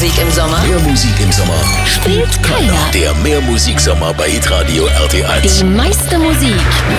Musik im Sommer? Mehr Musik im Sommer Spielt keiner. Der Mehrmusiksommer bei Hitradio RT1. Die meiste Musik